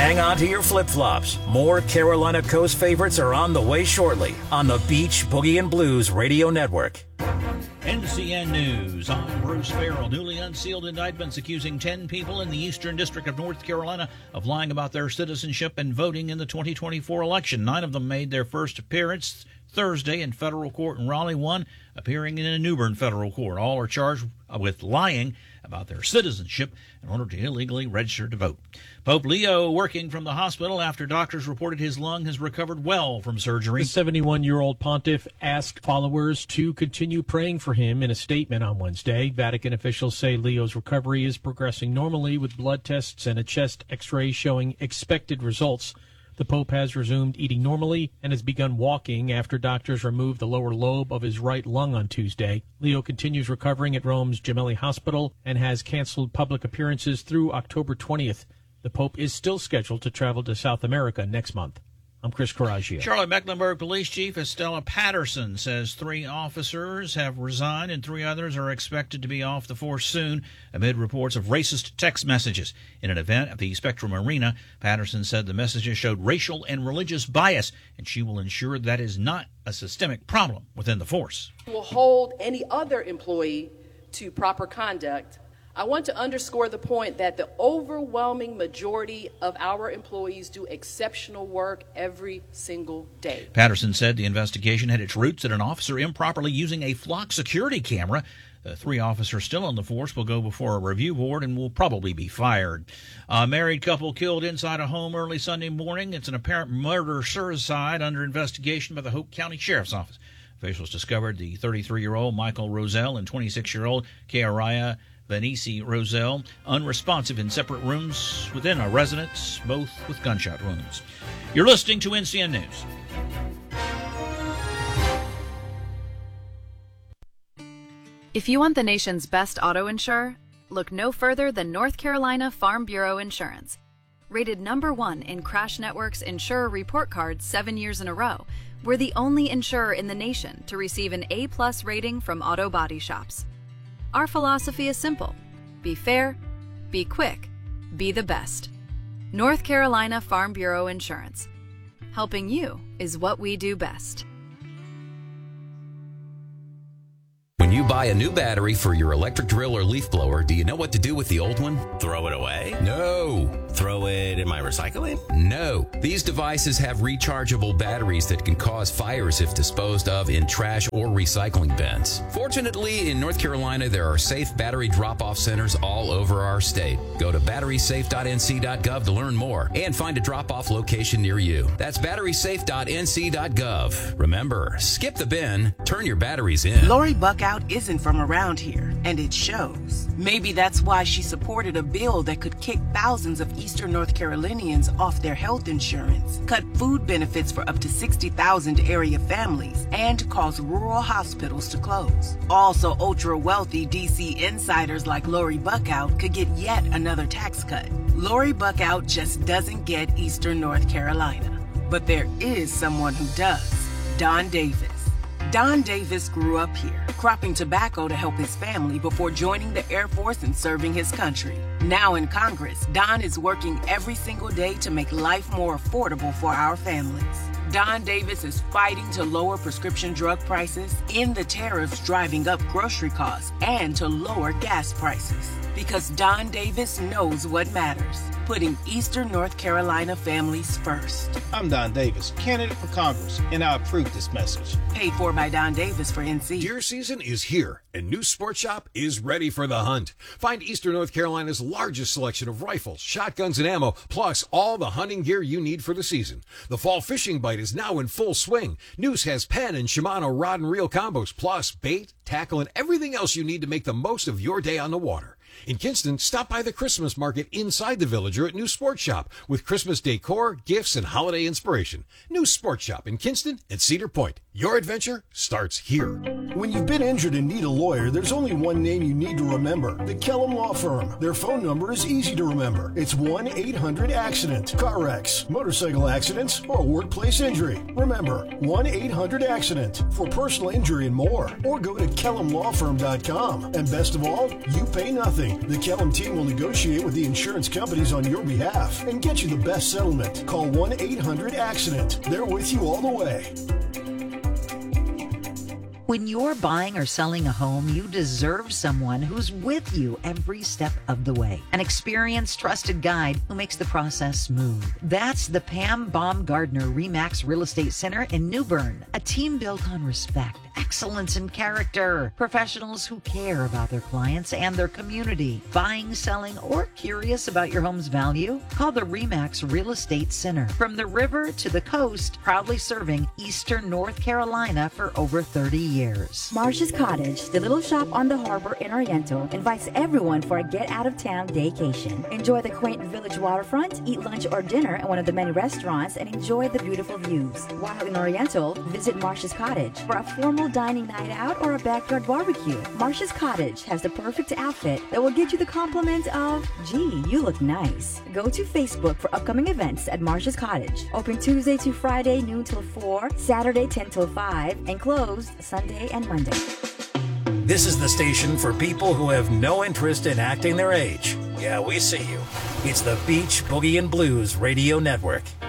Hang on to your flip-flops. More Carolina Coast favorites are on the way shortly on the Beach Boogie and Blues Radio Network. NCN News. I'm Bruce Farrell. Newly unsealed indictments accusing 10 people in the Eastern District of North Carolina of lying about their citizenship and voting in the 2024 election. 9 of them made their first appearance Thursday in federal court in Raleigh, 1 appearing in a New Bern federal court. All are charged with lying about their citizenship in order to illegally register to vote. Pope Leo working from the hospital after doctors reported his lung has recovered well from surgery. The 71-year-old pontiff asked followers to continue praying for him in a statement on Wednesday. Vatican officials say Leo's recovery is progressing normally with blood tests and a chest x-ray showing expected results. The Pope has resumed eating normally and has begun walking after doctors removed the lower lobe of his right lung on Tuesday. Leo continues recovering at Rome's Gemelli Hospital and has canceled public appearances through October 20th. The Pope is still scheduled to travel to South America next month. I'm Chris Coraggio. Charlotte-Mecklenburg Police Chief Estella Patterson says 3 officers have resigned and 3 others are expected to be off the force soon amid reports of racist text messages. In an event at the Spectrum Arena, Patterson said the messages showed racial and religious bias, and she will ensure that is not a systemic problem within the force. Will hold any other employee to proper conduct. I want to underscore the point that the overwhelming majority of our employees do exceptional work every single day. Patterson said the investigation had its roots in an officer improperly using a flock security camera. The 3 officers still on the force will go before a review board and will probably be fired. A married couple killed inside a home early Sunday morning. It's an apparent murder-suicide under investigation by the Hope County Sheriff's Office. Officials discovered the 33-year-old Michael Roselle and 26-year-old Kearaya Venice Roselle unresponsive in separate rooms within a residence, both with gunshot wounds. You're listening to NCN News. If you want the nation's best auto insurer, look no further than North Carolina Farm Bureau Insurance. Rated #1 in Crash Network's Insurer Report Card 7 years in a row, we're the only insurer in the nation to receive an A+ rating from auto body shops. Our philosophy is simple. Be fair, be quick, be the best. North Carolina Farm Bureau Insurance. Helping you is what we do best. When you buy a new battery for your electric drill or leaf blower, do you know what to do with the old one? Throw it away? No. Throw it in my recycling? No. These devices have rechargeable batteries that can cause fires if disposed of in trash or recycling bins. Fortunately, in North Carolina, there are safe battery drop-off centers all over our state. Go to batterysafe.nc.gov to learn more and find a drop-off location near you. That's batterysafe.nc.gov. Remember, skip the bin, turn your batteries in. Lori Buckout isn't from around here, and it shows. Maybe that's why she supported a bill that could kick thousands of Eastern North Carolinians off their health insurance, cut food benefits for up to 60,000 area families, and cause rural hospitals to close. Also, ultra-wealthy DC insiders like Lori Buckout could get yet another tax cut. Lori Buckout just doesn't get Eastern North Carolina. But there is someone who does. Don Davis. Don Davis grew up here, cropping tobacco to help his family before joining the Air Force and serving his country. Now in Congress, Don is working every single day to make life more affordable for our families. Don Davis is fighting to lower prescription drug prices, end the tariffs driving up grocery costs, and to lower gas prices. Because Don Davis knows what matters, putting Eastern North Carolina families first. I'm Don Davis, candidate for Congress, and I approve this message. Paid for by Don Davis for NC. Deer season is here, and New Sport Shop is ready for the hunt. Find Eastern North Carolina's largest selection of rifles, shotguns, and ammo, plus all the hunting gear you need for the season. The fall fishing bite is now in full swing. News has Penn and Shimano rod and reel combos, plus bait, tackle, and everything else you need to make the most of your day on the water. In Kinston, stop by the Christmas market inside the Villager at New Sport Shop with Christmas decor, gifts, and holiday inspiration. New Sport Shop in Kinston and Cedar Point. Your adventure starts here. When you've been injured and need a lawyer, there's only one name you need to remember. The Kellum Law Firm. Their phone number is easy to remember. It's 1-800-ACCIDENT. Car wrecks, motorcycle accidents, or workplace injury. Remember, 1-800-ACCIDENT for personal injury and more. Or go to KellumLawFirm.com. And best of all, you pay nothing. nothing. The Kellum team will negotiate with the insurance companies on your behalf and get you the best settlement. Call 1-800-ACCIDENT. They're with you all the way. When you're buying or selling a home, you deserve someone who's with you every step of the way. An experienced, trusted guide who makes the process smooth. That's the Pam Baumgardner RE/MAX Real Estate Center in New Bern. A team built on respect, excellence, and character. Professionals who care about their clients and their community. Buying, selling, or curious about your home's value? Call the RE/MAX Real Estate Center. From the river to the coast, proudly serving Eastern North Carolina for over 30 years. Marsh's Cottage, the little shop on the harbor in Oriental, invites everyone for a get-out-of-town vacation. Enjoy the quaint village waterfront, eat lunch or dinner at one of the many restaurants, and enjoy the beautiful views. While in Oriental, visit Marsh's Cottage for a formal dining night out or a backyard barbecue. Marsh's Cottage has the perfect outfit that will get you the compliment of, gee, you look nice. Go to Facebook for upcoming events at Marsh's Cottage. Open Tuesday to Friday, noon till 4, Saturday 10 till 5, and closed Sunday and Monday. This is the station for people who have no interest in acting their age. Yeah, we see you. It's the Beach Boogie and Blues Radio Network.